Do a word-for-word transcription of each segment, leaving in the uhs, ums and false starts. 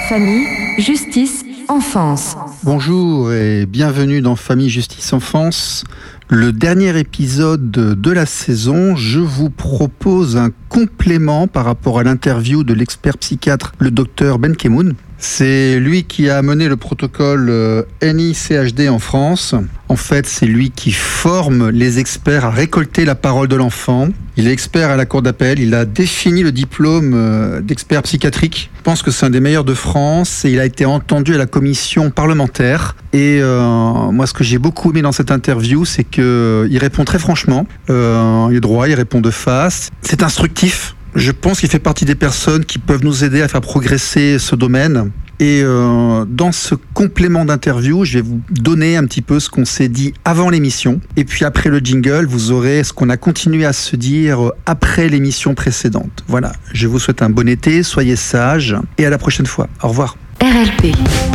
Famille, justice, enfance. Bonjour et bienvenue dans Famille, justice, enfance. Le dernier épisode de la saison, je vous propose un complément par rapport à l'interview de l'expert psychiatre, le docteur Ben Kemoun. C'est lui qui a mené le protocole N I C H D en France. En fait, c'est lui qui forme les experts à récolter la parole de l'enfant. Il est expert à la cour d'appel. Il a défini le diplôme d'expert psychiatrique. Je pense que c'est un des meilleurs de France et il a été entendu à la commission parlementaire. Et euh, moi, ce que j'ai beaucoup aimé dans cette interview, c'est qu'il répond très franchement. Euh, il est droit, il répond de face. C'est instructif. Je pense qu'il fait partie des personnes qui peuvent nous aider à faire progresser ce domaine. Et euh, dans ce complément d'interview, je vais vous donner un petit peu ce qu'on s'est dit avant l'émission. Et puis après le jingle, vous aurez ce qu'on a continué à se dire après l'émission précédente. Voilà, je vous souhaite un bon été, soyez sages et à la prochaine fois. Au revoir. R L P.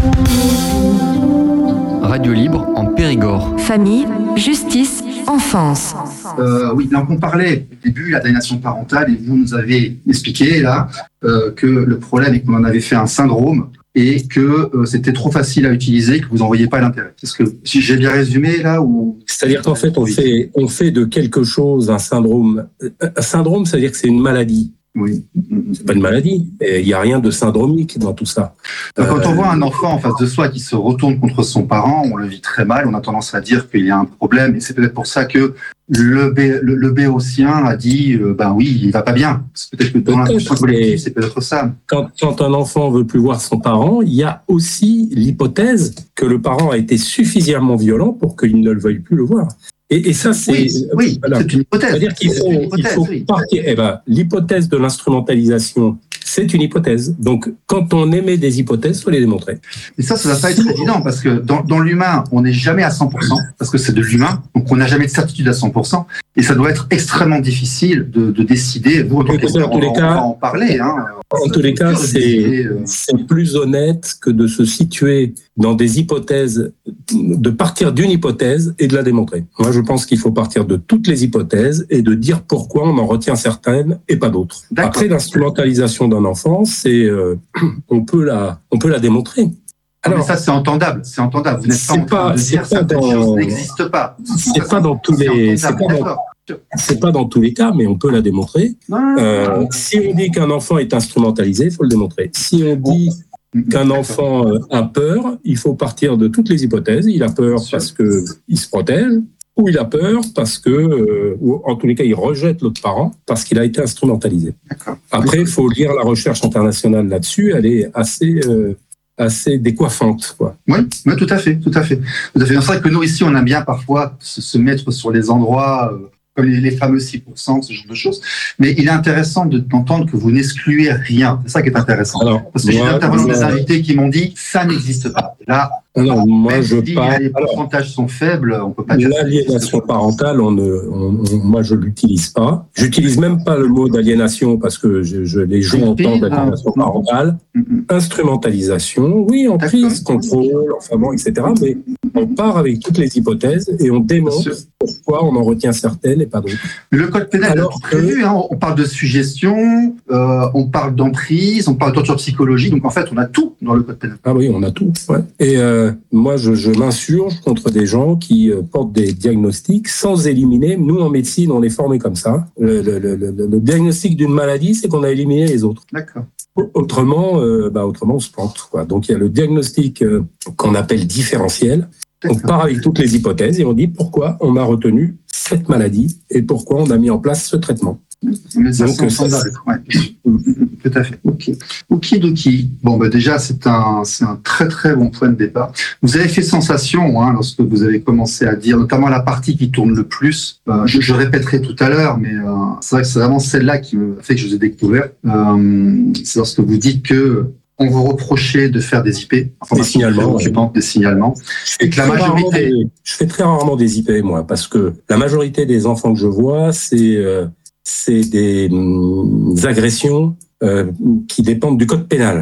Radio Libre en Périgord. Famille, justice, enfance. Euh, oui, donc on parlait au début la d'aliénation parentale et vous nous avez expliqué là euh, que le problème est qu'on en avait fait un syndrome et que euh, c'était trop facile à utiliser, que vous n'en voyez pas l'intérêt. Est-ce que si j'ai bien résumé là ou C'est-à-dire qu'en fait on fait on fait de quelque chose un syndrome. Un syndrome, c'est-à-dire que c'est une maladie. Oui. C'est pas une maladie. Il n'y a rien de syndromique dans tout ça. Donc, quand euh, on voit un enfant en face de soi qui se retourne contre son parent, on le vit très mal. On a tendance à dire qu'il y a un problème. Et c'est peut-être pour ça que le, bé, le, le béotien a dit euh, ben oui, il va pas bien. C'est peut-être que dans l'inconscient collectif, c'est peut-être ça. Quand, quand un enfant veut plus voir son parent, il y a aussi l'hypothèse que le parent a été suffisamment violent pour qu'il ne le veuille plus le voir. Et, et ça, c'est, oui, oui, voilà. c'est une hypothèse. C'est-à-dire qu'il faut, hypothèse, il faut oui. partir. Eh ben, l'hypothèse de l'instrumentalisation, c'est une hypothèse. Donc, quand on émet des hypothèses, il faut les démontrer. Et ça, ça ne va pas être évident parce que dans, dans l'humain, on n'est jamais à cent pour cent parce que c'est de l'humain. Donc, on n'a jamais de certitude à cent pour cent. Et ça doit être extrêmement difficile de, de décider. Vous, en tant qu'expert, on, on va en parler. Hein. En tous les cas, c'est, c'est plus honnête que de se situer dans des hypothèses, de partir d'une hypothèse et de la démontrer. Moi, je pense qu'il faut partir de toutes les hypothèses et de dire pourquoi on en retient certaines et pas d'autres. D'accord. Après, l'instrumentalisation d'un enfant, c'est, euh, on peut la, on peut la démontrer. Alors, mais ça, c'est entendable, c'est entendable. Vous n'êtes pas en train de dire que certaines choses n'existent pas. C'est pas dans tous les, c'est pas dans, c'est pas dans tous les cas, mais on peut la démontrer. Non, euh, non. Si on dit qu'un enfant est instrumentalisé, il faut le démontrer. Si on dit qu'un enfant a peur, il faut partir de toutes les hypothèses. Il a peur parce que il se protège, ou il a peur parce que, euh, ou en tous les cas, il rejette l'autre parent parce qu'il a été instrumentalisé. D'accord. Après, il faut lire la recherche internationale là-dessus. Elle est assez euh, assez décoiffante, quoi. Oui, oui, tout à fait, tout à fait. Tout à fait. C'est vrai que nous, ici, on aime bien parfois se, se mettre sur les endroits, euh, comme les, les fameux six pour cent, ce genre de choses. Mais il est intéressant de, d'entendre que vous n'excluez rien. C'est ça qui est intéressant. Alors, Parce que j'ai intervenant des invités qui m'ont dit, ça n'existe pas. Là, alors, moi, je si parle. Les pourcentages sont faibles, on peut pas dire. L'aliénation parentale, on ne, on, on, moi, je l'utilise pas. J'utilise même pas le mot d'aliénation parce que je, je les gens entendent aliénation parentale. Mm-hmm. Instrumentalisation, oui, emprise, contrôle, enfin bon, et cetera. Mais on part avec toutes les hypothèses et on démontre pourquoi on en retient certaines et pas d'autres. Le code pénal Alors est prévu. Que... Hein, on parle de suggestion, euh, on parle d'emprise, on parle de torture psychologique. Donc en fait, on a tout dans le code pénal. Ah oui, on a tout. Ouais. Et euh, moi, je, je m'insurge contre des gens qui euh, portent des diagnostics sans éliminer. Nous, en médecine, on est formés comme ça. Le, le, le, le, le diagnostic d'une maladie, c'est qu'on a éliminé les autres. D'accord. Autrement, euh, bah, autrement, on se plante, quoi. Donc, il y a le diagnostic euh, qu'on appelle différentiel. On part avec toutes les hypothèses et on dit pourquoi on a retenu cette maladie et pourquoi on a mis en place ce traitement. Mais ça, donc, c'est ça, ouais. Tout à fait. Ok. Okidoki. Bon, bah déjà, c'est un, c'est un très très bon point de départ. Vous avez fait sensation, hein, lorsque vous avez commencé à dire, notamment la partie qui tourne le plus. Euh, je, je répéterai tout à l'heure, mais euh, c'est vrai que c'est vraiment celle-là qui me fait que je vous ai découvert. Euh, c'est lorsque vous dites que on vous reprochait de faire des I P, des signalements, ouais. des signalements, et que la majorité. Des, je fais très rarement des I P, moi, parce que la majorité des enfants que je vois, c'est euh, c'est des hum, agressions euh, qui dépendent du code pénal.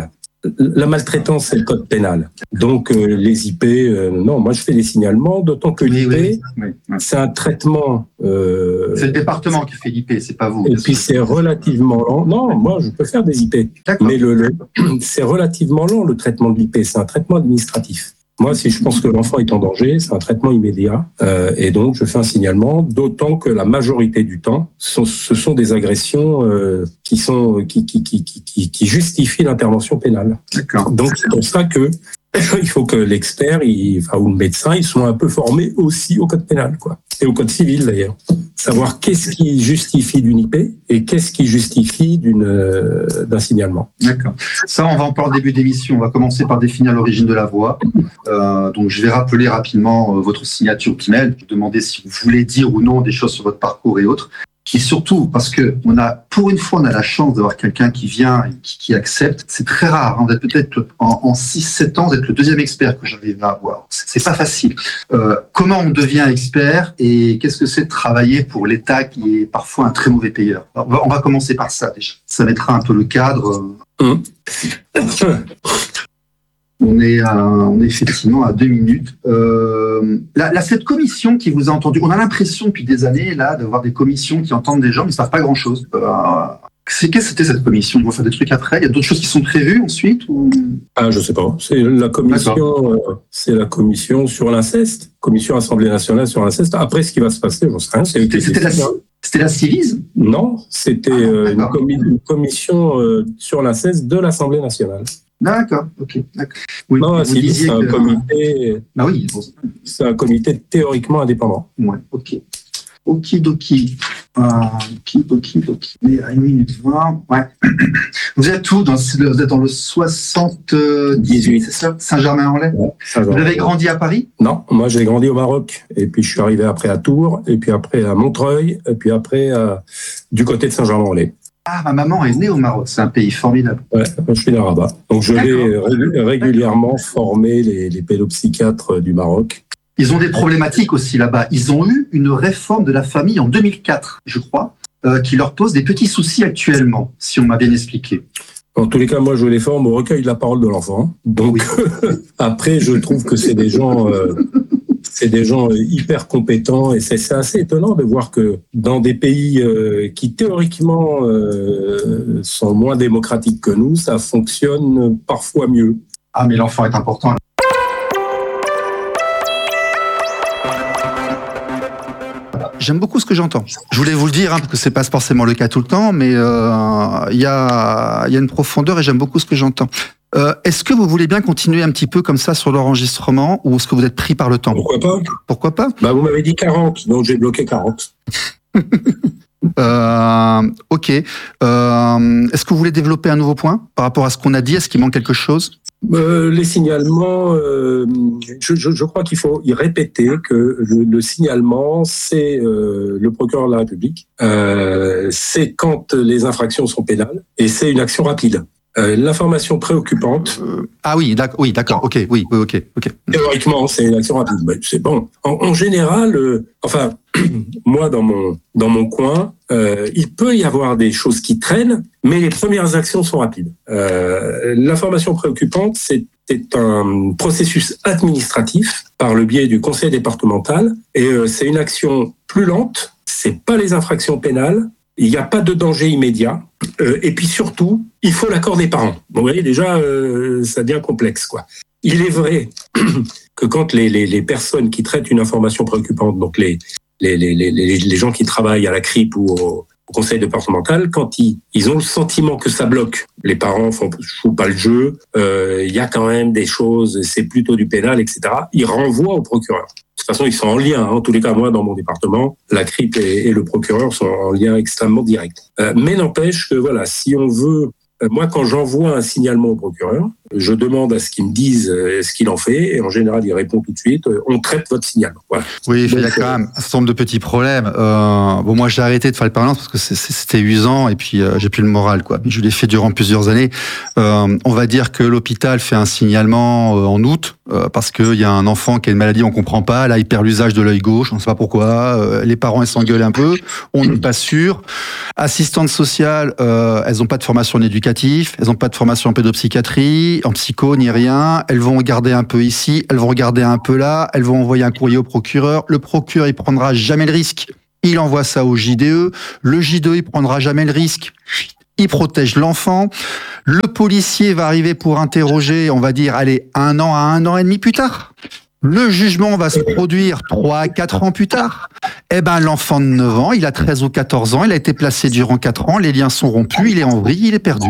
la maltraitance, c'est le code pénal. Donc, euh, les I P, euh, non, moi, je fais des signalements, d'autant que l'I P, oui, oui, oui. c'est un traitement... Euh, c'est le département qui fait l'I P, c'est pas vous. Et puis, c'est relativement lent. Non, moi, je peux faire des I P. D'accord. Mais le, le, c'est relativement lent, le traitement de l'I P. C'est un traitement administratif. Moi, si je pense que l'enfant est en danger, c'est un traitement immédiat. Euh, et donc, je fais un signalement, d'autant que la majorité du temps, ce sont des agressions euh, qui, sont, qui, qui, qui, qui, qui justifient l'intervention pénale. D'accord. Donc, c'est pour ça que il faut que l'expert il, enfin, ou le médecin ils soient un peu formés aussi au code pénal, quoi, et au code civil d'ailleurs. Savoir qu'est-ce qui justifie d'une I P et qu'est-ce qui justifie d'une, euh, d'un signalement. D'accord. Ça, on va en parler au début d'émission. On va commencer par définir l'origine de la voix. Euh, donc, je vais rappeler rapidement euh, votre signature P-mail, demander si vous voulez dire ou non des choses sur votre parcours et autres. Qui surtout, parce que on a, pour une fois, on a la chance d'avoir quelqu'un qui vient et qui, qui accepte. C'est très rare. Hein. Vous êtes peut-être en, en six sept ans, vous êtes le deuxième expert que j'arrive à avoir. C'est, c'est pas facile. Euh, comment on devient expert et qu'est-ce que c'est de travailler pour l'État qui est parfois un très mauvais payeur? Alors, on, va, on va commencer par ça déjà. Ça mettra un peu le cadre. Mmh. On est, à, on est effectivement à deux minutes. Euh, là, là, cette commission qui vous a entendu, on a l'impression depuis des années là d'avoir des commissions qui entendent des gens mais ne savent pas grand-chose. Euh, c'est, qu'est-ce que c'était cette commission? Ils vont faire des trucs après. Il y a d'autres choses qui sont prévues ensuite ou... Ah, je sais pas. C'est la commission. Euh, c'est la commission sur l'inceste, commission Assemblée nationale sur l'inceste. Après, ce qui va se passer, j'en sais rien. C'est c'était, c'était, la, c'était la Civise? Non, c'était ah, euh, une, commi- une commission euh, sur l'inceste de l'Assemblée nationale. D'accord, ok. D'accord. Oui, non, c'est, c'est un que... comité. Ah oui. C'est un comité théoriquement indépendant. Ouais, ok. Okidoki. Euh, okidoki, doki. Mais à une minute vingt. Ouais. Vous êtes où dans, vous êtes dans le soixante-dix-huit, c'est ça? Saint-Germain-en-Laye? Ouais, Saint-Germain. Vous avez grandi à Paris? Non, moi j'ai grandi au Maroc. Et puis je suis arrivé après à Tours, et puis après à Montreuil, et puis après à... du côté de Saint-Germain-en-Laye. Ah, ma maman est née au Maroc, c'est un pays formidable. Ouais, je suis né à Rabat. Donc je vais ré- régulièrement former les, les pédopsychiatres du Maroc. Ils ont des problématiques aussi là-bas. Ils ont eu une réforme de la famille en deux mille quatre, je crois, euh, qui leur pose des petits soucis actuellement, si on m'a bien expliqué. En tous les cas, moi je les forme au recueil de la parole de l'enfant. Donc oui. Après, je trouve que c'est des gens... Euh, C'est des gens hyper compétents et c'est, c'est assez étonnant de voir que dans des pays euh, qui théoriquement euh, sont moins démocratiques que nous, ça fonctionne parfois mieux. Ah, mais l'enfant est important. J'aime beaucoup ce que j'entends. Je voulais vous le dire, hein, parce que c'est pas forcément le cas tout le temps, mais il euh, y, a, y a une profondeur et j'aime beaucoup ce que j'entends. Euh, est-ce que vous voulez bien continuer un petit peu comme ça sur l'enregistrement ou est-ce que vous êtes pris par le temps? Pourquoi pas? Pourquoi pas? Bah, vous m'avez dit quarante, donc j'ai bloqué quarante. euh, ok. Euh, est-ce que vous voulez développer un nouveau point par rapport à ce qu'on a dit? Est-ce qu'il manque quelque chose? Euh, les signalements, euh, je, je, je crois qu'il faut y répéter que le, le signalement, c'est euh, le procureur de la République. Euh, c'est quand les infractions sont pénales et c'est une action rapide. Euh, l'information préoccupante. Euh, ah oui, d'accord, oui, d'accord, ok, oui, oui, ok, ok. Théoriquement, c'est une action rapide. Ben, c'est bon. En, en général, euh, enfin, moi dans mon dans mon coin, euh, il peut y avoir des choses qui traînent, mais les premières actions sont rapides. Euh, l'information préoccupante, c'est, c'est un processus administratif par le biais du conseil départemental, et euh, c'est une action plus lente. C'est pas les infractions pénales. Il n'y a pas de danger immédiat. Euh, et puis surtout, il faut l'accord des parents. Bon, vous voyez, déjà, euh, ça devient complexe, quoi. Il est vrai que quand les, les, les personnes qui traitent une information préoccupante, donc les, les, les, les, les gens qui travaillent à la C R I P ou au, au conseil départemental, quand ils, ils ont le sentiment que ça bloque, les parents font jouent pas le jeu, euh, il y a quand même des choses, c'est plutôt du pénal, et cetera. Ils renvoient au procureur. De toute façon, ils sont en lien. Hein. En tous les cas, moi, dans mon département, la C R I P et, et le procureur sont en lien extrêmement direct. Euh, mais n'empêche que, voilà, si on veut... Euh, moi, quand j'envoie un signalement au procureur, je demande à ce qu'il me dise ce qu'il en fait, et en général, il répond tout de suite, on traite votre signal. Voilà. Oui, il y a quand même un certain nombre de petits problèmes. Euh, bon, moi, j'ai arrêté de faire les permanences parce que c'était usant, et puis euh, j'ai plus le moral, quoi. Je l'ai fait durant plusieurs années. Euh, on va dire que l'hôpital fait un signalement euh, en août, euh, parce qu'il y a un enfant qui a une maladie, on comprend pas, là, il perd l'usage de l'œil gauche, on ne sait pas pourquoi, euh, les parents, ils s'engueulent un peu, on n'est pas sûr. Assistantes sociales, euh, elles n'ont pas de formation en éducatif, elles n'ont pas de formation en pédopsychiatrie, en psycho, ni rien. Elles vont regarder un peu ici, elles vont regarder un peu là, elles vont envoyer un courrier au procureur. Le procureur, il prendra jamais le risque. Il envoie ça au J D E. Le J D E, il prendra jamais le risque. Il protège l'enfant. Le policier va arriver pour interroger, on va dire, allez, un an à un an et demi plus tard. Le jugement va se produire trois à quatre ans plus tard. Eh ben, l'enfant de neuf ans, il a treize ou quatorze ans, il a été placé durant quatre ans, les liens sont rompus, il est en vrille, il est perdu.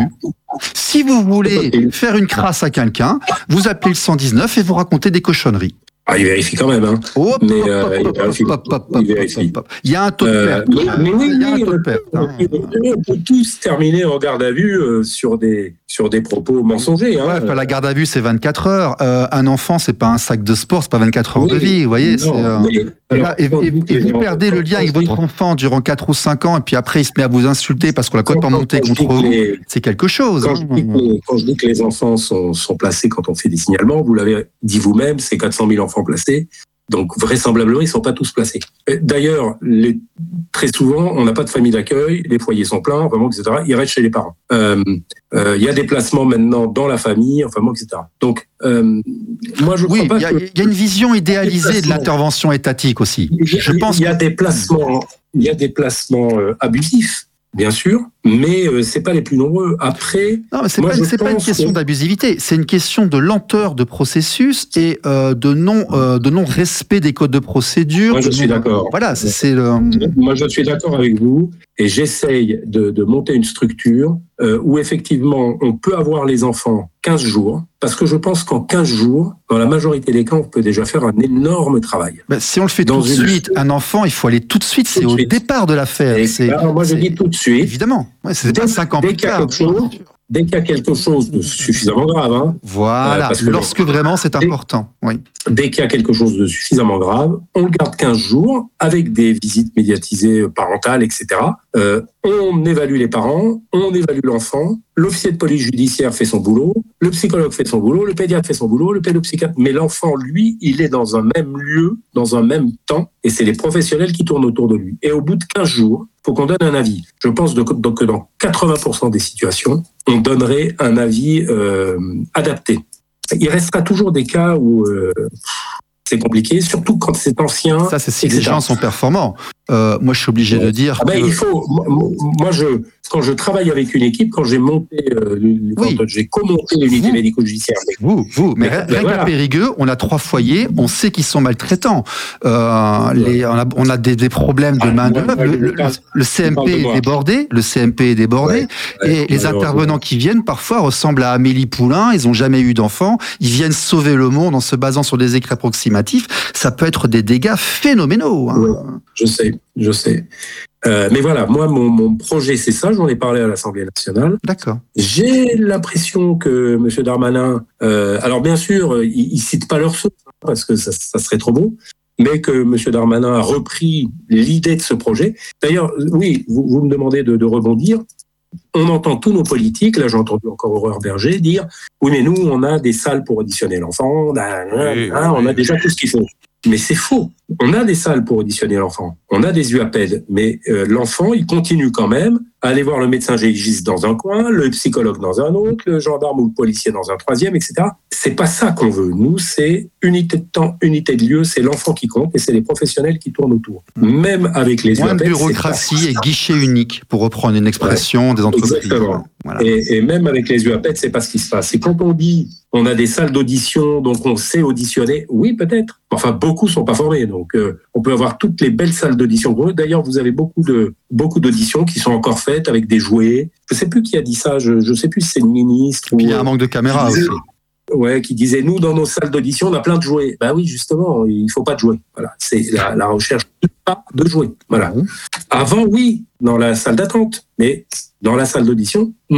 Si vous voulez faire une crasse à quelqu'un, vous appelez le cent dix-neuf et vous racontez des cochonneries. Ah, il vérifie quand même, hein. Oh, mais pop, euh, pop, il, pop, vérifie. pop, pop, il pop, vérifie. pop, pop. Il y a un taux de Euh, perte. mais oui, Il y a un oui, taux de perte. on, on peut tous terminer en garde à vue euh, sur des sur des propos mensongers. Hein. Ouais, la garde à vue, c'est vingt-quatre heures. Euh, un enfant, c'est pas un sac de sport, c'est pas vingt-quatre heures oui, de vie. Vous voyez, non, euh... mais, alors, et, et, et vous perdez le lien avec votre enfant durant quatre ou cinq ans, et puis après, il se met à vous insulter parce qu'on l'a complètement monté contre vous. Les... C'est quelque chose. Quand, hein. je que, quand je dis que les enfants sont, sont placés quand on fait des signalements, vous l'avez dit vous-même, c'est quatre cent mille enfants placés. Donc, vraisemblablement, ils ne sont pas tous placés. D'ailleurs, les, très souvent, on n'a pas de famille d'accueil, les foyers sont pleins, vraiment, et cetera. Ils restent chez les parents. Il euh, euh, y a des placements maintenant dans la famille, enfin, et cetera. Donc, euh, moi, je oui, crois pas il y, que... y a une vision idéalisée de l'intervention étatique aussi. Je pense qu'il y a des placements, il y a des placements euh, abusifs. Bien sûr, mais euh, c'est pas les plus nombreux. Après, non, mais c'est pas, c'est pas une question que... d'abusivité, c'est une question de lenteur de processus et euh, de non euh, de non respect des codes de procédure. Moi, je suis non... d'accord. Voilà, c'est, c'est le. Moi, je suis d'accord avec vous et j'essaye de, de monter une structure euh, où effectivement on peut avoir les enfants quinze jours, parce que je pense qu'en quinze jours, dans la majorité des cas, on peut déjà faire un énorme travail. Ben, si on le fait dans tout de une... suite, un enfant, il faut aller tout de suite, tout c'est de au suite. Départ de l'affaire. C'est... Alors, moi, je dis tout de suite. Évidemment, ouais, c'est pas cinq ans plus tard. Dès qu'il y a quelque chose de suffisamment grave. Hein, voilà, euh, parce que lorsque donc, vraiment c'est dès, important. Oui. Dès qu'il y a quelque chose de suffisamment grave, on le garde quinze jours avec des visites médiatisées parentales, et cetera. Euh, on évalue les parents, on évalue l'enfant, l'officier de police judiciaire fait son boulot, le psychologue fait son boulot, le pédiatre fait son boulot, le pédopsychiatre. Mais l'enfant, lui, il est dans un même lieu, dans un même temps, et c'est les professionnels qui tournent autour de lui. Et au bout de quinze jours, il faut qu'on donne un avis. Je pense donc que dans quatre-vingts pour cent des situations, on donnerait un avis euh, adapté. Il restera toujours des cas où euh, c'est compliqué, surtout quand c'est ancien. Ça, c'est si les gens sont performants. Euh, moi, je suis obligé de dire. Ah ben, que... il faut. Moi, je, quand je travaille avec une équipe, quand j'ai monté, euh, oui. quand j'ai commenté l'unité vous, médico-judiciaire. Vous, vous, mais ben, rien voilà. Périgueux, on a trois foyers, on sait qu'ils sont maltraitants. Euh, les, on a, on a des, des problèmes de main d'œuvre. Le, le, le C M P est débordé, le C M P est débordé, ouais, ouais, et les intervenants qui viennent parfois ressemblent à Amélie Poulain. Ils n'ont jamais eu d'enfants, ils viennent sauver le monde en se basant sur des écrits approximatifs. Ça peut être des dégâts phénoménaux. Hein. Ouais, je sais. Je sais. Euh, mais voilà, moi, mon, mon projet, c'est ça. J'en ai parlé à l'Assemblée nationale. D'accord. J'ai l'impression que M. Darmanin... Euh, alors, bien sûr, il ne cite pas leur source, parce que ça, ça serait trop beau, mais que M. Darmanin a repris l'idée de ce projet. D'ailleurs, oui, vous, vous me demandez de, de rebondir. On entend tous nos politiques, là j'ai entendu encore Aurore Berger dire « Oui, mais nous, on a des salles pour auditionner l'enfant, on a, oui, hein, oui. on a déjà tout ce qu'il faut. » Mais c'est faux. On a des salles pour auditionner l'enfant. On a des U A P E D. Mais euh, l'enfant, il continue quand même à aller voir le médecin légiste dans un coin, le psychologue dans un autre, le gendarme ou le policier dans un troisième, et cetera. C'est pas ça qu'on veut. Nous, c'est unité de temps, unité de lieu. C'est l'enfant qui compte et c'est les professionnels qui tournent autour. Même avec les U A P E D. Moins de bureaucratie et guichet unique, pour reprendre une expression ouais, des entreprises. Exactement. Voilà. Et, et même avec les U A P E D, c'est pas ce qui se passe. Et quand on dit on a des salles d'audition, donc on sait auditionner, oui, peut-être. Enfin, beaucoup sont pas formés, donc euh, on peut avoir toutes les belles salles d'audition. D'ailleurs, vous avez beaucoup de beaucoup d'auditions qui sont encore faites avec des jouets. Je sais plus qui a dit ça. Je je sais plus si c'est le ministre. Puis il y a un manque de caméras aussi. Ouais, qui disait nous dans nos salles d'audition on a plein de jouets. Ben oui, justement, il faut pas de jouets. Voilà, c'est la, la recherche pas de jouets. Voilà. Avant, oui, dans la salle d'attente, mais dans la salle d'audition, non.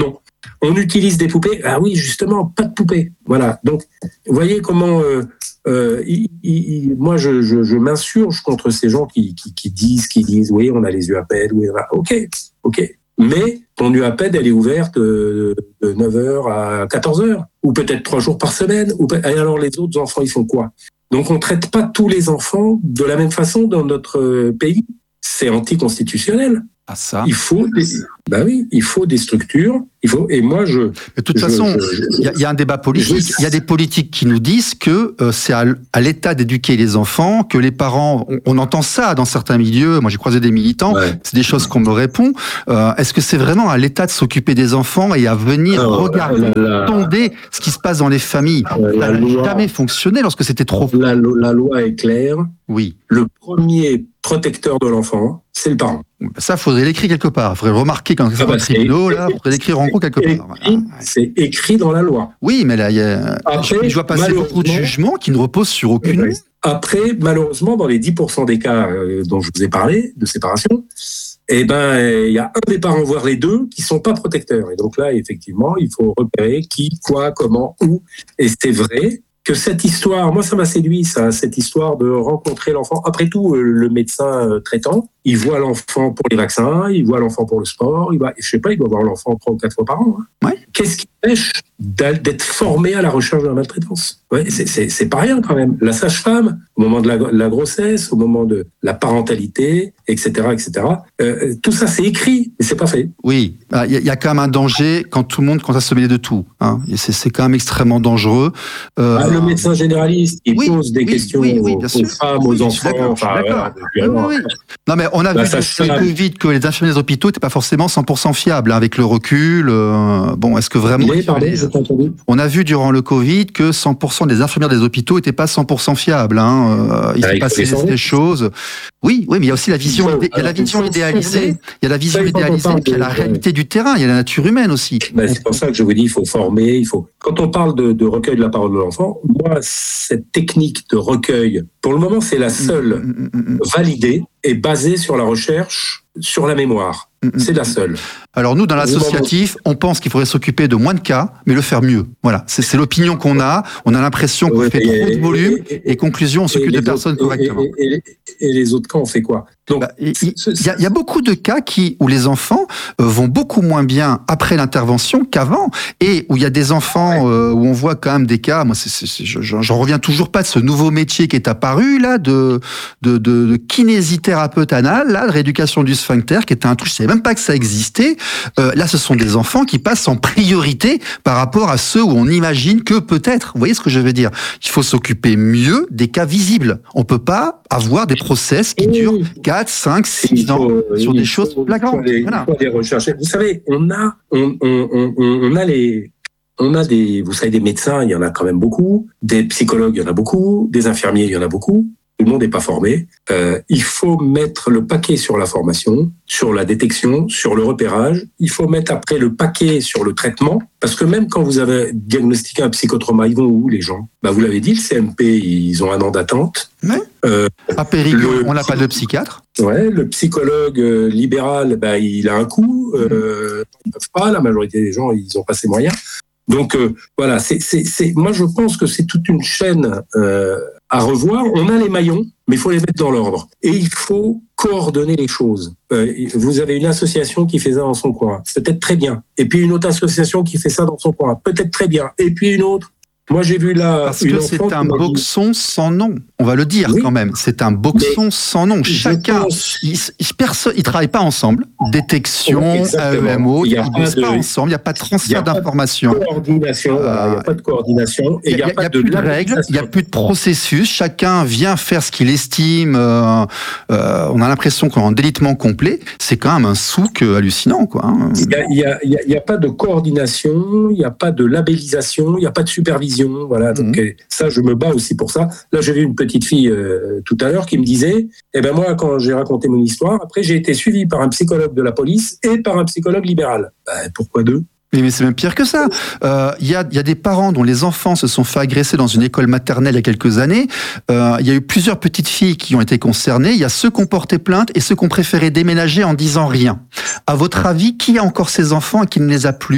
On utilise des poupées. Ah oui, justement, pas de poupées. Voilà. Donc, vous voyez comment euh, euh, il, il, moi, je, je, je m'insurge contre ces gens qui, qui, qui disent, qui disent, oui, on a les U A P E D, oui, ok, ok. Mais ton U A P E D, elle est ouverte de neuf heures à quatorze heures, ou peut-être trois jours par semaine. Ou peut- Et alors, les autres enfants, ils font quoi? Donc, on ne traite pas tous les enfants de la même façon dans notre pays. C'est anticonstitutionnel. Ah ça. Il faut des, bah oui, il faut des structures. Il faut, et moi, je. De toute je, façon, il y, y a un débat politique. Il y a des politiques qui nous disent que euh, c'est à, à l'État d'éduquer les enfants, que les parents. On, on entend ça dans certains milieux. Moi, j'ai croisé des militants. Ouais. C'est des choses qu'on me répond. Euh, est-ce que c'est vraiment à l'État de s'occuper des enfants et à venir Alors, regarder, la, sonder ce qui se passe dans les familles? Ça n'a jamais fonctionné lorsque c'était trop. La, la loi est claire. Oui. Le premier protecteur de l'enfant, c'est le parent. Ça, faudrait l'écrire quelque part. Il faudrait remarquer quand c'est ah bah, un tribunal, là, faudrait l'écrire en gros quelque part. Écrit, c'est écrit dans la loi. Oui, mais là, il y a, Après, je vois passer beaucoup de jugements qui ne reposent sur aucune loi. Après, malheureusement, dans les dix pour cent des cas euh, dont je vous ai parlé, de séparation, eh ben, il y a un des parents, voire les deux, qui sont pas protecteurs. Et donc là, effectivement, il faut repérer qui, quoi, comment, où. Et c'est vrai que cette histoire, moi ça m'a séduit, ça, cette histoire de rencontrer l'enfant. Après tout, le médecin traitant, il voit l'enfant pour les vaccins, il voit l'enfant pour le sport, il va, je sais pas, il doit voir l'enfant trois ou quatre fois par an. Hein. Ouais. Qu'est-ce qui empêche d'être formé à la recherche de la maltraitance? Ouais, c'est, c'est, c'est pas rien quand même. La sage-femme, au moment de la, la grossesse, au moment de la parentalité, et cetera, et cetera. Euh, tout ça c'est écrit, mais c'est pas fait. Oui, il y, y a quand même un danger quand tout le monde commence à se mêler de tout. Hein. Et c'est, c'est quand même extrêmement dangereux. Euh, ah, le médecin généraliste, il oui, pose des oui, questions oui, oui, aux, aux femmes, aux enfants. Enfin, voilà, oui, oui. Non, mais on a vu sur le Covid que les infirmiers des hôpitaux n'étaient pas forcément cent pour cent fiables, hein, avec le recul. Euh, bon, est-ce que vraiment... Oui, pardon, je t'ai entendu. On a vu durant le Covid que cent pour cent des infirmières des hôpitaux n'étaient pas cent pour cent fiables. Hein. Euh, il s'est passé des choses. Oui, oui, mais il y a aussi la vision, il y a la vision idéalisée, il y a la vision idéalisée, puis il y a la réalité du terrain, il y a la nature humaine aussi. Ben, c'est pour ça que je vous dis, il faut former, il faut... Quand on parle de, de recueil de la parole de l'enfant, moi, cette technique de recueil, pour le moment, c'est la seule mmh, mmh, mmh. validée et basée sur la recherche, sur la mémoire. C'est la seule. Alors nous, dans l'associatif, on pense qu'il faudrait s'occuper de moins de cas, mais le faire mieux. Voilà, c'est, c'est l'opinion qu'on a. On a l'impression qu'on ouais, fait et, trop de volume et, et, et conclusion, on s'occupe de personnes autres, correctement. Et, et, et, et les autres cas, on fait quoi? Donc, bah, il y, y, y a beaucoup de cas qui, où les enfants euh, vont beaucoup moins bien après l'intervention qu'avant, et où il y a des enfants euh, où on voit quand même des cas. Moi, c'est, c'est, c'est, j'en reviens toujours pas de ce nouveau métier qui est apparu là, de de, de, de kinésithérapeute anal, là, de rééducation du sphincter, qui était un truc, je savais même pas que ça existait. Euh, là, ce sont des enfants qui passent en priorité par rapport à ceux où on imagine que peut-être. Vous voyez ce que je veux dire? Il faut s'occuper mieux des cas visibles. On peut pas avoir des process qui durent quatre, cinq, six ans sur des choses flagrantes. Il faut les, voilà. il faut les rechercher. Vous savez, on a, on, on, on, on a les, on a des, vous savez, des médecins, il y en a quand même beaucoup, des psychologues, il y en a beaucoup, des infirmiers, il y en a beaucoup. Tout le monde n'est pas formé. Euh, il faut mettre le paquet sur la formation, sur la détection, sur le repérage. Il faut mettre après le paquet sur le traitement, parce que même quand vous avez diagnostiqué un psychotrauma, ils vont où les gens? Bah vous l'avez dit, le C M P, ils ont un an d'attente. Ouais. Euh, à Périgueux, on n'a pas de psychiatre. Ouais, le psychologue euh, libéral, bah il a un coût. Euh, ils peuvent pas. La majorité des gens, ils ont pas ces moyens. Donc euh, voilà, c'est, c'est, c'est, moi je pense que c'est toute une chaîne euh, à revoir. On a les maillons, mais il faut les mettre dans l'ordre. Et il faut coordonner les choses. Euh, vous avez une association qui fait ça dans son coin, peut-être très bien. Et puis une autre association qui fait ça dans son coin, peut-être très bien. Et puis une autre. Moi, j'ai vu là. Parce que c'est un boxon dit... sans nom. On va le dire oui. quand même. C'est un boxon mais sans nom. Chacun, pense... ils, ils, personne, ils travaillent pas ensemble. Détection, A E M O, ils ne bossent pas ensemble. Il n'y a pas de transfert d'informations. Il n'y a pas de coordination. Il n'y a pas de coordination. Il n'y a, a, a, a plus de règles. Il n'y a plus de processus. Chacun vient faire ce qu'il estime. Euh, euh, on a l'impression qu'on est en délitement complet. C'est quand même un souk hallucinant, quoi. Il n'y a, a, a, a pas de coordination. Il n'y a pas de labellisation. Il n'y a pas de supervision. Voilà, donc mmh. ça, je me bats aussi pour ça. Là, j'ai vu une petite fille euh, tout à l'heure qui me disait, eh ben moi, quand j'ai raconté mon histoire, après, j'ai été suivi par un psychologue de la police et par un psychologue libéral. Ben, pourquoi deux? Mais c'est même pire que ça. Il euh, y, a, y a des parents dont les enfants se sont fait agresser dans une école maternelle il y a quelques années. Il euh, y a eu plusieurs petites filles qui ont été concernées. Il y a ceux qui ont porté plainte et ceux qui ont préféré déménager en disant rien. À votre avis, qui a encore ces enfants et qui ne les a plus?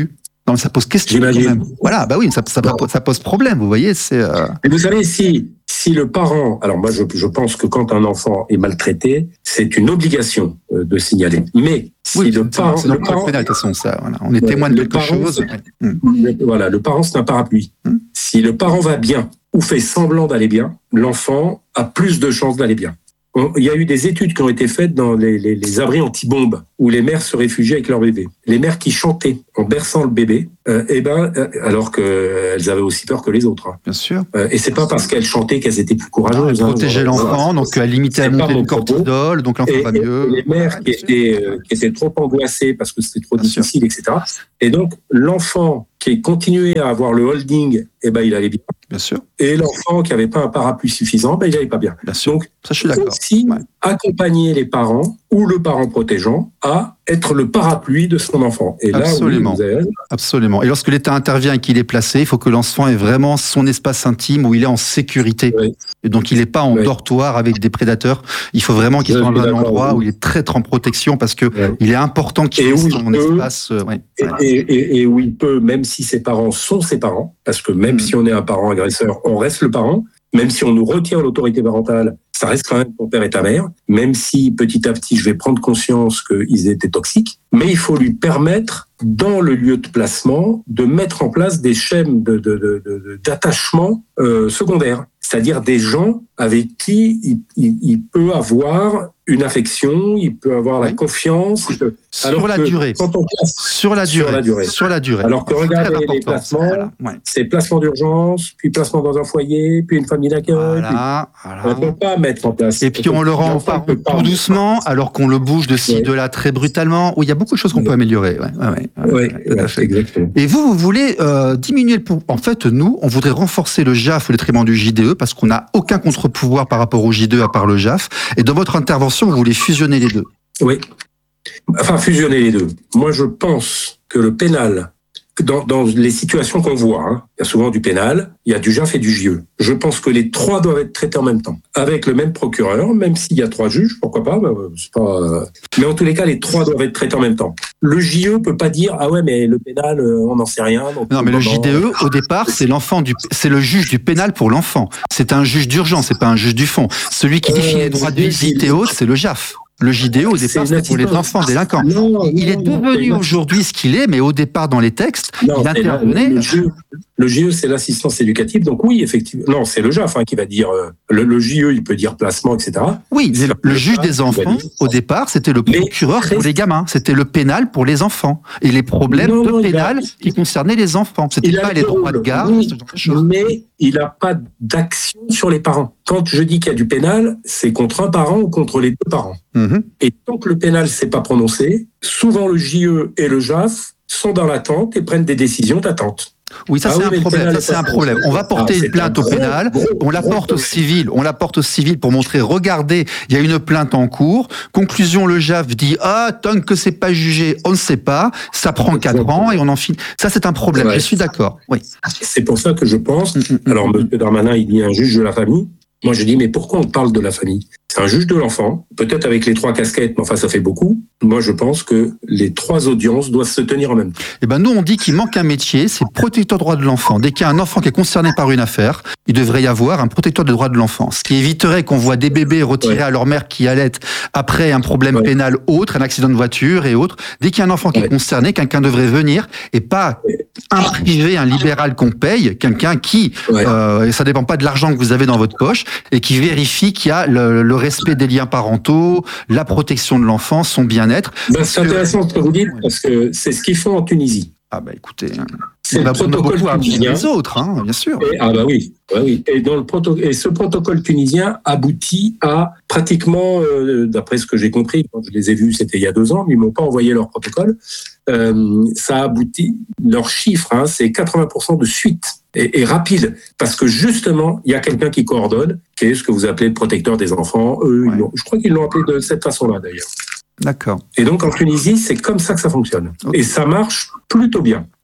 Non, mais ça pose question. J'imagine. Voilà, bah oui, ça, ça, ça pose problème, vous voyez. C'est. Euh... Et vous savez, si si le parent, alors moi je, je pense que quand un enfant est maltraité, c'est une obligation euh, de signaler. Mais si oui, le parent, c'est le parent, pénal, de toute façon, ça, voilà. On est témoin de quelque parent, chose. Le, voilà, le parent c'est un parapluie. Hum. Si le parent va bien ou fait semblant d'aller bien, l'enfant a plus de chances d'aller bien. Il y a eu des études qui ont été faites dans les, les, les abris anti-bombes où les mères se réfugiaient avec leur bébé. Les mères qui chantaient en berçant le bébé, euh, eh ben, euh, alors qu'elles avaient aussi peur que les autres. Hein. Bien sûr. Euh, et c'est pas parce qu'elles chantaient qu'elles étaient plus courageuses. Elles protégeaient hein, l'enfant, voilà. Donc elles limitaient la montée du cortisol, donc l'enfant et, va mieux. Et les mères qui étaient, euh, qui étaient trop angoissées parce que c'était trop bien difficile, sûr. et cetera. Et donc l'enfant qui continuait à avoir le holding, eh ben il allait bien. Bien sûr. Et l'enfant qui n'avait pas un parapluie suffisant, ben il n'allait pas bien. Bien sûr. Donc, ça, je suis d'accord. Aussi, ouais. accompagner les parents ou le parent protégeant à être le parapluie de son enfant. Et Absolument. Là, oui, vous avez... Absolument. Et lorsque l'État intervient et qu'il est placé, il faut que l'enfant ait vraiment son espace intime où il est en sécurité. Oui. Et donc, il n'est pas en oui. dortoir avec des prédateurs. Il faut vraiment qu'il soit dans un endroit oui. où il est très, très en protection parce que oui. il est important qu'il ait son peut, espace. Euh, ouais. et, et, et, et où il peut, même si ses parents sont ses parents, parce que même mmh. si on est un parent agresseur, on reste le parent. Même si on nous retire l'autorité parentale, ça reste quand même ton père et ta mère, même si petit à petit je vais prendre conscience qu'ils étaient toxiques, mais il faut lui permettre, dans le lieu de placement, de mettre en place des schèmes de, de, de, de, d'attachement euh, secondaires, c'est-à-dire des gens avec qui il, il, il peut avoir une affection, il peut avoir oui. la confiance. Sur alors la durée. Quand on place, sur la durée. Sur la durée. Sur la durée. Alors que regardez les placements, voilà. ouais. c'est placement d'urgence, puis placement dans un foyer, puis une famille d'accueil. Voilà, puis... voilà. On ne peut pas mettre en place. Et puis on le rend tout doucement, alors qu'on le bouge de ci, ouais. de là très brutalement. Oui, il y a beaucoup de choses qu'on ouais. peut améliorer. Ouais, ouais, ouais, ouais, ouais, tout à fait. Exactement. Et vous, vous voulez euh, diminuer le pouvoir. En fait, nous, on voudrait renforcer le J A F au détriment du J D E parce qu'on n'a aucun contre-pouvoir par rapport au J D E à part le J A F. Et dans votre intervention, vous voulez fusionner les deux. Oui. Enfin, fusionner les deux. Moi, je pense que le pénal, dans, dans les situations qu'on voit, hein, il y a souvent du pénal, il y a du J A F et du J E. Je pense que les trois doivent être traités en même temps, avec le même procureur, même s'il y a trois juges, pourquoi pas, bah, c'est pas... Mais en tous les cas, les trois doivent être traités en même temps. Le J E peut pas dire ah ouais mais le pénal on n'en sait rien. Donc non mais le J D E au départ c'est l'enfant du c'est le juge du pénal pour l'enfant. C'est un juge d'urgence, c'est pas un juge du fond. Celui qui définit euh, les droits de visite et autres, c'est le J A F. Le J D E, au départ, c'est pour les enfants délinquants. Non, non, il est devenu aujourd'hui ce qu'il est, mais au départ, dans les textes, non, il intervenait. Le, le, le J E, c'est l'assistance éducative. Donc oui, effectivement. Non, c'est le J A F hein, qui va dire... Euh, le, le J E, il peut dire placement, et cetera. Oui, mais le, le juge des enfants, au départ, c'était le procureur pour les gamins. C'était le pénal pour les enfants. Et les problèmes non, de non, pénal a... qui concernaient les enfants. C'était pas les droits de garde. Oui, mais il n'a pas d'action sur les parents. Quand je dis qu'il y a du pénal, c'est contre un parent ou contre les deux parents. Mmh. Et tant que le pénal ne s'est pas prononcé, souvent le J E et le J A F sont dans l'attente et prennent des décisions d'attente. Oui, ça, ah c'est, oui, un problème, ça c'est un problème. On va porter ah, une plainte au pénal, gros, on la porte au civil, on la porte au civil pour montrer, regardez, il y a une plainte en cours. Conclusion, le J A F dit, ah, tant que c'est pas jugé, on ne sait pas, ça prend quatre ans et on en finit. Ça, c'est un problème, ouais. Je suis d'accord. Oui. C'est pour ça que je pense, alors M. Darmanin, il dit un juge de la famille. Moi, je dis, mais pourquoi on parle de la famille ? C'est un juge de l'enfant, peut-être avec les trois casquettes, mais enfin, ça fait beaucoup. Moi, je pense que les trois audiences doivent se tenir en même temps. Eh ben, nous, on dit qu'il manque un métier, c'est protecteur des droits de l'enfant. Dès qu'il y a un enfant qui est concerné par une affaire, il devrait y avoir un protecteur des droits de l'enfant. Ce qui éviterait qu'on voit des bébés retirés ouais. à leur mère qui allaitent après un problème ouais. pénal autre, un accident de voiture et autres. Dès qu'il y a un enfant qui ouais. est concerné, quelqu'un devrait venir et pas ouais. un privé, un libéral qu'on paye, quelqu'un qui, ouais. euh, ça dépend pas de l'argent que vous avez dans votre poche, et qui vérifie qu'il y a le, le respect des liens parentaux, la protection de l'enfant, son bien-être. Ben, c'est intéressant ce que vous dites, parce que c'est ce qu'ils font en Tunisie. Ah bah écoutez, c'est le protocole tunisien. Les autres, hein, bien sûr. Et, ah bah oui, bah oui. Et, dans le proto- et ce protocole tunisien aboutit à pratiquement, euh, d'après ce que j'ai compris, quand je les ai vus, c'était il y a deux ans, mais ils m'ont pas envoyé leur protocole. Euh, ça aboutit, leur chiffre, hein, c'est quatre-vingts pour cent de suite. Et, et rapide, parce que justement, il y a quelqu'un qui coordonne, qui est ce que vous appelez le protecteur des enfants. Eux, ouais. je crois qu'ils l'ont appelé de cette façon-là, d'ailleurs. D'accord. Et donc, en Tunisie, c'est comme ça que ça fonctionne. Okay. Et ça marche plutôt bien.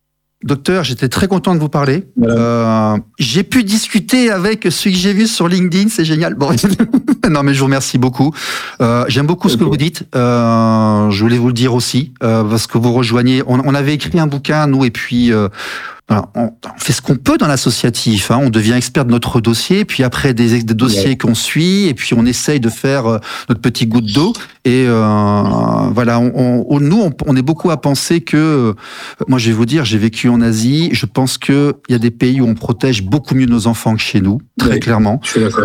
Docteur, j'étais très content de vous parler. Voilà. Euh, j'ai pu discuter avec celui que j'ai vu sur LinkedIn, c'est génial. Bon, non, mais je vous remercie beaucoup. Euh, j'aime beaucoup ce okay. que vous dites. Euh, je voulais vous le dire aussi, euh, parce que vous rejoignez. On, on avait écrit un bouquin, nous, et puis. Euh, Alors, on fait ce qu'on peut dans l'associatif, hein. On devient expert de notre dossier, puis après des, des dossiers ouais. qu'on suit, et puis on essaye de faire euh, notre petit goutte d'eau. Et euh, voilà, on, on, nous, on, on est beaucoup à penser que, euh, moi je vais vous dire, j'ai vécu en Asie, je pense qu'il y a des pays où on protège beaucoup mieux nos enfants que chez nous, très ouais, clairement. Je suis d'accord.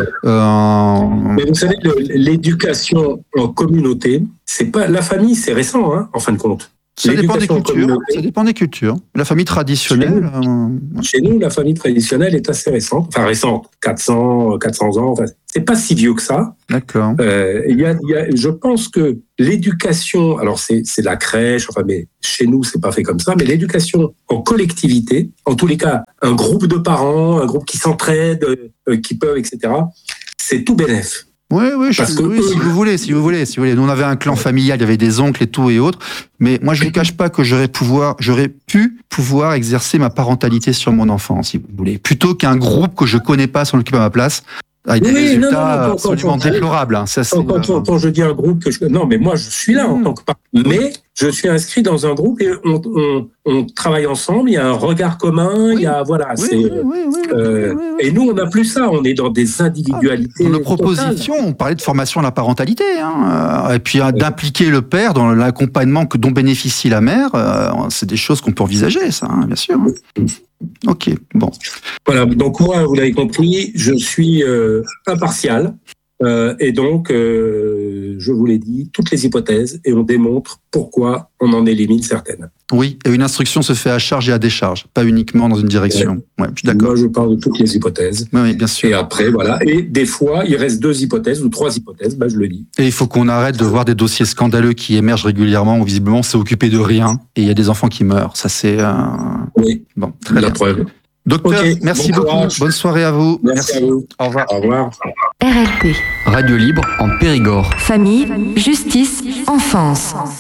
Euh... Mais vous savez, le, l'éducation en communauté, c'est pas la famille, c'est récent, hein, en fin de compte. Ça dépend des cultures. Ça dépend des cultures. La famille traditionnelle. Chez nous, euh... chez nous, la famille traditionnelle est assez récente. Enfin, récente. quatre cents, quatre cents ans. Enfin, c'est pas si vieux que ça. D'accord. Euh, il y a, il y a, je pense que l'éducation, alors c'est, c'est la crèche, enfin, mais chez nous, c'est pas fait comme ça, mais l'éducation en collectivité, en tous les cas, un groupe de parents, un groupe qui s'entraide, euh, qui peuvent, et cetera, c'est tout bénef. Oui, oui, je, que oui, eux, si vous voulez, si vous voulez, si vous voulez. Nous, on avait un clan familial, il y avait des oncles et tout et autres. Mais moi, je ne vous cache pas que j'aurais pouvoir, j'aurais pu pouvoir exercer ma parentalité sur mon enfant, si vous voulez, plutôt qu'un groupe que je connais pas s'en occupe à ma place. Avec des oui, résultats non, non, non, absolument quand, quand, déplorables. Hein. Ça, quand, quand, quand, quand je dis un groupe que je... Non, mais moi, je suis là mmh. en tant que parent. Mais je suis inscrit dans un groupe et on, on, on travaille ensemble. Il y a un regard commun. Oui. Il y a voilà. Oui, c'est, oui, oui, oui, euh, oui, oui, oui. Et nous, on n'a plus ça. On est dans des individualités. Dans nos propositions, on parlait de formation à la parentalité, hein, et puis oui. d'impliquer le père dans l'accompagnement que dont bénéficie la mère. Euh, c'est des choses qu'on peut envisager, ça, hein, bien sûr. Oui. Ok, bon. Voilà, donc moi, vous l'avez compris, je suis euh, impartial euh, et donc, euh, je vous l'ai dit, toutes les hypothèses et on démontre pourquoi on en élimine certaines. Oui, et une instruction se fait à charge et à décharge, pas uniquement dans une direction. Ouais, je suis d'accord. Moi, je parle de toutes les hypothèses. Oui, bien sûr. Et après, voilà. Et des fois, il reste deux hypothèses ou trois hypothèses, bah, je le dis. Et il faut qu'on arrête de voir des dossiers scandaleux qui émergent régulièrement où visiblement c'est occupé de rien et il y a des enfants qui meurent. Ça, c'est... Euh... Oui, bon, très la bien. Preuve. Docteur, okay, merci bon beaucoup. Courage. Bonne soirée à vous. Merci, merci à vous. Au revoir. Au revoir. R L P. Radio Libre en Périgord. Famille, justice, enfance.